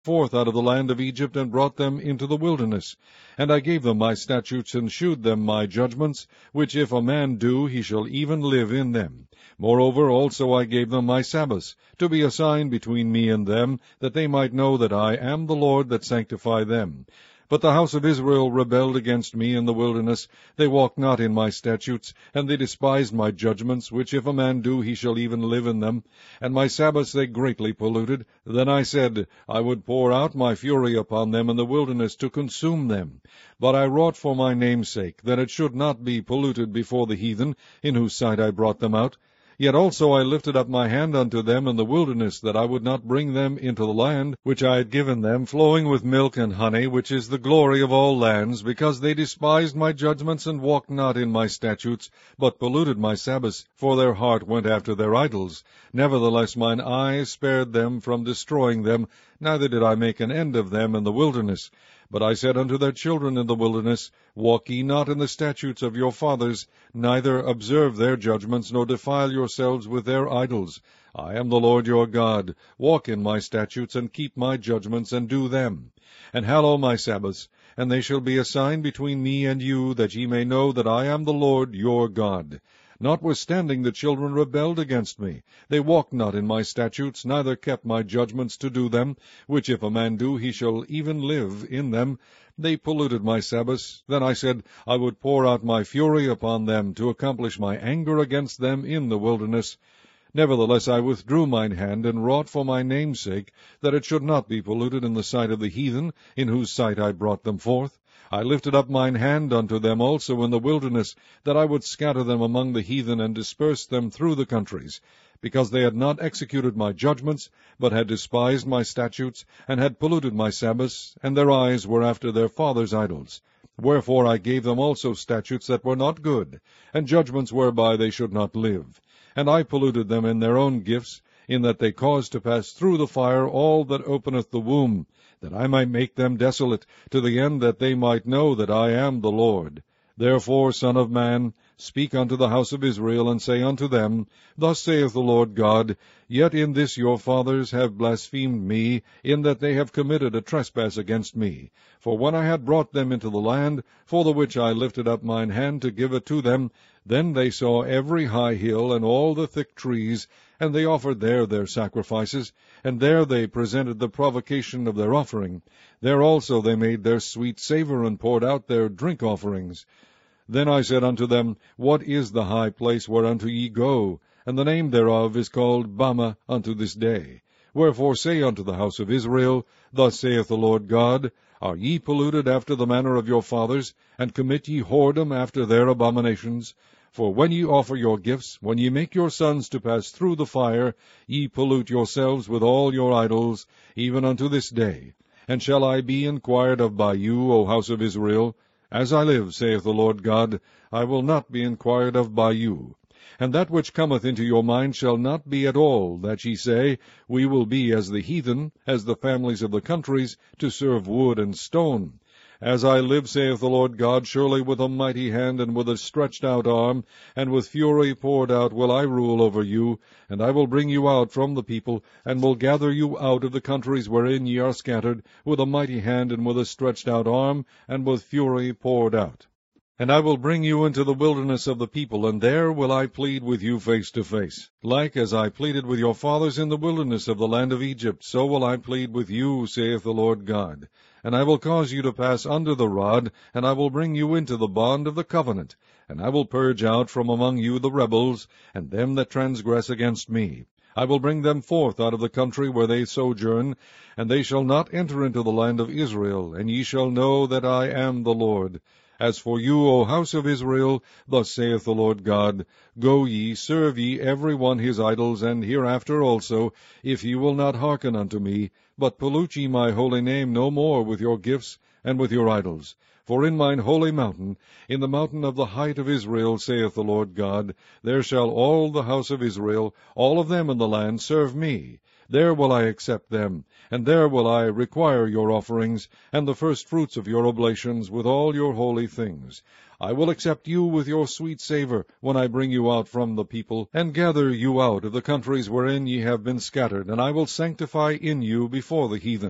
forth out of the land of Egypt, and brought them into the wilderness. And I gave them my statutes, and shewed them my judgments, which if a man do, he shall even live in them. Moreover also I gave them my Sabbaths, to be a sign between me and them, that they might know that I am the Lord that sanctify them. But the house of Israel rebelled against me in the wilderness. They walked not in my statutes, and they despised my judgments, which if a man do, he shall even live in them. And my Sabbaths they greatly polluted. Then I said, I would pour out my fury upon them in the wilderness to consume them. But I wrought for my name's sake, that it should not be polluted before the heathen, in whose sight I brought them out. Yet also I lifted up my hand unto them in the wilderness, that I would not bring them into the land which I had given them, flowing with milk and honey, which is the glory of all lands, because they despised my judgments, and walked not in my statutes, but polluted my Sabbaths, for their heart went after their idols. Nevertheless mine eye spared them from destroying them, neither did I make an end of them in the wilderness. But I said unto their children in the wilderness, Walk ye not in the statutes of your fathers, neither observe their judgments, nor defile yourselves with their idols. I am the Lord your God. Walk in my statutes, and keep my judgments, and do them. And hallow my Sabbaths, and they shall be a sign between me and you, that ye may know that I am the Lord your God. Notwithstanding the children rebelled against me. They walked not in my statutes, neither kept my judgments to do them, which if a man do, he shall even live in them. They polluted my Sabbaths. Then I said, I would pour out my fury upon them, to accomplish my anger against them in the wilderness. Nevertheless I withdrew mine hand, and wrought for my name's sake, that it should not be polluted in the sight of the heathen, in whose sight I brought them forth. I lifted up mine hand unto them also in the wilderness, that I would scatter them among the heathen, and disperse them through the countries, because they had not executed my judgments, but had despised my statutes, and had polluted my Sabbaths, and their eyes were after their fathers' idols. Wherefore I gave them also statutes that were not good, and judgments whereby they should not live. And I polluted them in their own gifts, in that they caused to pass through the fire all that openeth the womb, that I might make them desolate, to the end that they might know that I am the Lord. Therefore, Son of man, speak unto the house of Israel, and say unto them, Thus saith the Lord God, Yet in this your fathers have blasphemed me, in that they have committed a trespass against me. For when I had brought them into the land, for the which I lifted up mine hand to give it to them, then they saw every high hill, and all the thick trees, and they offered there their sacrifices, and there they presented the provocation of their offering. There also they made their sweet savour, and poured out their drink offerings. Then I said unto them, What is the high place whereunto ye go? And the name thereof is called Bamah unto this day. Wherefore say unto the house of Israel, Thus saith the Lord God, Are ye polluted after the manner of your fathers, and commit ye whoredom after their abominations? For when ye offer your gifts, when ye make your sons to pass through the fire, ye pollute yourselves with all your idols, even unto this day. And shall I be inquired of by you, O house of Israel? As I live, saith the Lord God, I will not be inquired of by you. And that which cometh into your mind shall not be at all, that ye say, We will be as the heathen, as the families of the countries, to serve wood and stone. As I live, saith the Lord God, surely with a mighty hand, and with a stretched out arm, and with fury poured out will I rule over you, and I will bring you out from the people, and will gather you out of the countries wherein ye are scattered, with a mighty hand, and with a stretched out arm, and with fury poured out. And I will bring you into the wilderness of the people, and there will I plead with you face to face. Like as I pleaded with your fathers in the wilderness of the land of Egypt, so will I plead with you, saith the Lord God. And I will cause you to pass under the rod, and I will bring you into the bond of the covenant. And I will purge out from among you the rebels, and them that transgress against me. I will bring them forth out of the country where they sojourn, and they shall not enter into the land of Israel, and ye shall know that I am the Lord. As for you, O house of Israel, thus saith the Lord God, Go ye, serve ye every one his idols, and hereafter also, if ye will not hearken unto me, but pollute ye my holy name no more with your gifts and with your idols. For in mine holy mountain, in the mountain of the height of Israel, saith the Lord God, there shall all the house of Israel, all of them in the land, serve me. There will I accept them, and there will I require your offerings, and the firstfruits of your oblations, with all your holy things. I will accept you with your sweet savour, when I bring you out from the people, and gather you out of the countries wherein ye have been scattered, and I will sanctify in you before the heathen.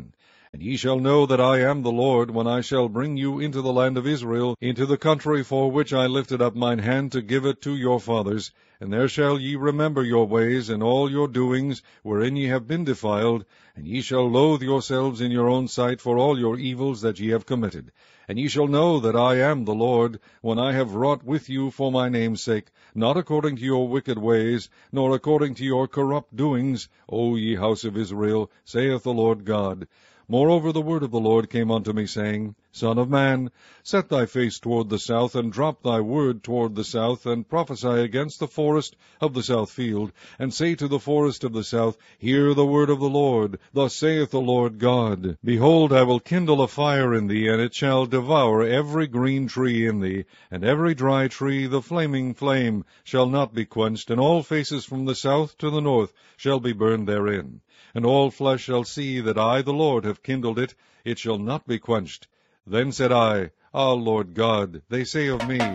And ye shall know that I am the Lord, when I shall bring you into the land of Israel, into the country for which I lifted up mine hand to give it to your fathers. And there shall ye remember your ways, and all your doings, wherein ye have been defiled, and ye shall loathe yourselves in your own sight for all your evils that ye have committed. And ye shall know that I am the Lord, when I have wrought with you for my name's sake, not according to your wicked ways, nor according to your corrupt doings, O ye house of Israel, saith the Lord God. Moreover, the word of the Lord came unto me, saying, Son of man, set thy face toward the south, and drop thy word toward the south, and prophesy against the forest of the south field, and say to the forest of the south, Hear the word of the Lord. Thus saith the Lord God, Behold, I will kindle a fire in thee, and it shall devour every green tree in thee, and every dry tree. The flaming flame shall not be quenched, and all faces from the south to the north shall be burned therein. And all flesh shall see that I, the Lord, have kindled it. It shall not be quenched. Then said I, Ah, Lord God, they say of me,